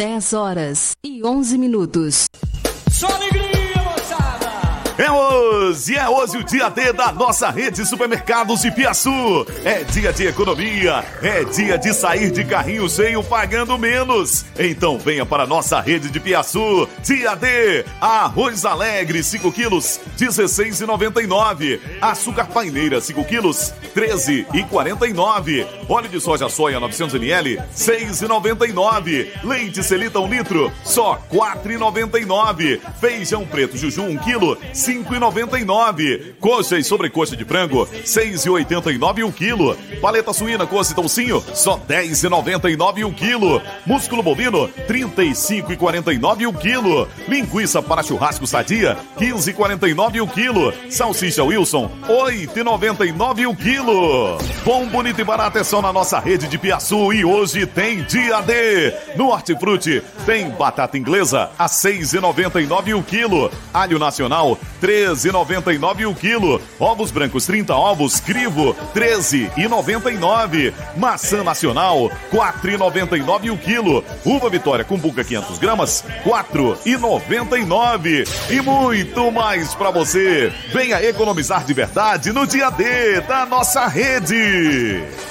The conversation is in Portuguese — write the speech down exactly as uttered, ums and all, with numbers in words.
dez horas e onze minutos. Só alegria, moçada! É hoje, é hoje o dia D da nossa rede de supermercados de Piaçu. É dia de economia, é dia de sair de carrinho cheio pagando menos. Então venha para a nossa rede de Piaçu. Dia D, arroz alegre cinco quilos, dezesseis reais e noventa e nove centavos. Açúcar paineira cinco quilos, treze reais e quarenta e nove centavos. Óleo de soja soia novecentos mililitros, seis reais e noventa e nove centavos. Leite Selita um litro, só quatro reais e noventa e nove centavos. Feijão preto Juju um quilo, cinco reais e noventa e nove centavos. Coxa e sobrecoxa de frango, seis reais e oitenta e nove centavos o quilo. Paleta suína coxa e toucinho, só dez reais e noventa e nove centavos o quilo. Músculo bovino, trinta e cinco reais e quarenta e nove centavos o quilo. Linguiça para churrasco sadia, quinze reais e quarenta e nove centavos o quilo. Salsicha Wilson, oito reais e noventa e nove centavos o quilo. Bom, bonito e barato é só na nossa rede de Piaçu e hoje tem dia D. No Hortifruti tem batata inglesa a seis reais e noventa e nove centavos o quilo. Alho nacional, treze reais e noventa e nove centavos o quilo. Ovos brancos trinta ovos, crivo, treze reais e noventa e nove centavos. Maçã nacional, quatro reais e noventa e nove centavos o quilo. Uva Vitória com buca quinhentas gramas, quatro reais e noventa e nove centavos. E muito mais pra você. Venha economizar de verdade no dia D da nossa rede.